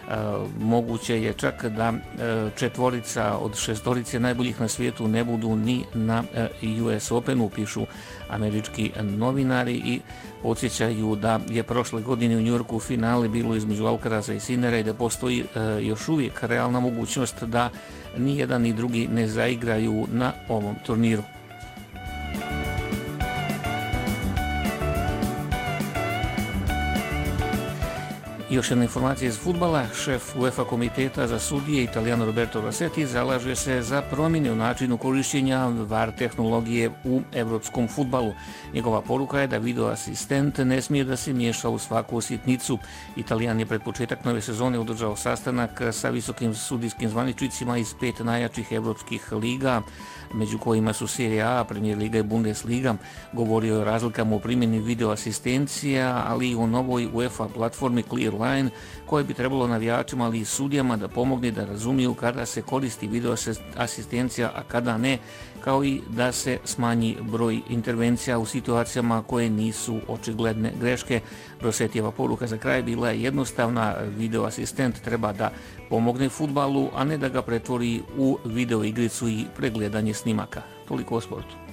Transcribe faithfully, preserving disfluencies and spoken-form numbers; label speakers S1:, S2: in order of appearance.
S1: moguće je čak da četvorica od šestorice najboljih na svijetu ne budu ni na U S Openu, pišu američki novinari i podsjećaju da je prošle godine u Njujorku u finale bilo između Alcaraza i Sinnera i da postoji još uvijek realna mogućnost da ni jedan ni drugi ne zaigraju na ovom turniru. Još jedna informacija iz fudbala. Šef UEFA komiteta za sudije, Italijano Roberto Rossetti, zalaže se za promjene u načinu korištenja V A R tehnologije u evropskom fudbalu. Njegova poruka je da video asistent ne smije da se miješa u svaku sitnicu. Italijan je pred početak nove sezone održao sastanak sa visokim sudijskim zvaničnicima iz pet najjačih evropskih liga, među kojima su Serie A, Premier Liga i Bundesliga. Govorio je o razlikama u primjeni video asistencija, ali i o novoj UEFA platformi Clear Line, koje bi trebalo navijačima, ali i sudijama da pomogne da razumiju kada se koristi video asistencija, a kada ne, kao i da se smanji broj intervencija u situacijama koje nisu očigledne greške. Rossettijeva poruka za kraj bila je jednostavna: video asistent treba da pomogne fudbalu, a ne da ga pretvori u video igricu i pregledanje snimaka. Toliko o sportu.